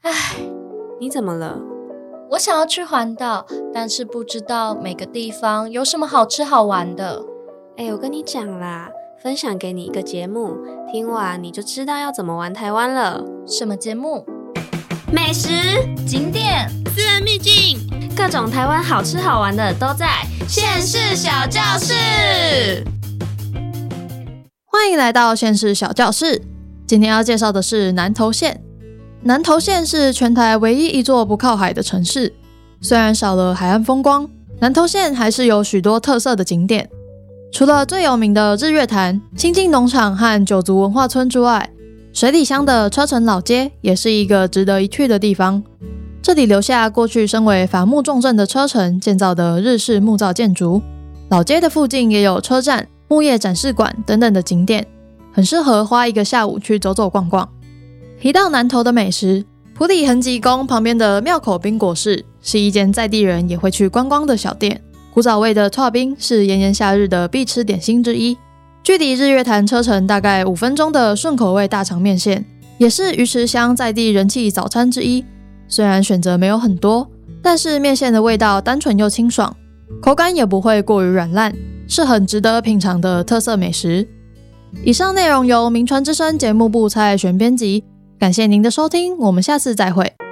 唉， 你怎么了？ 我想要去环岛，但是不知道每个地方有什么好吃好玩的。 我跟你讲啦，分享给你一个节目，听完你就知道要怎么玩台湾了。 什么节目？ 美食、 景点、 私人秘境， 各种台湾好吃好玩的都在县市小教室。 欢迎来到县市小教室。今天要介绍的是南投县。南投县是全台唯一一座不靠海的城市，虽然少了海岸风光，南投县还是有许多特色的景点。除了最有名的日月潭、清境农场和九族文化村之外，水里乡的车城老街也是一个值得一去的地方。这里留下过去身为伐木重镇的车城建造的日式木造建筑，老街的附近也有车站、木业展示馆等等的景点，很适合花一个下午去走走逛逛。提到南投的美食，埔里恒吉宫旁边的庙口冰果室是一间在地人也会去观光的小店，古早味的剉冰是炎炎夏日的必吃点心之一。距离日月潭车程大概5分钟的顺口味大肠面线，也是鱼池乡在地人气早餐之一。虽然选择没有很多，但是面线的味道单纯又清爽，口感也不会过于软烂，是很值得品尝的特色美食。以上内容由名传之声节目部蔡爱璇编辑，感谢您的收听，我们下次再会。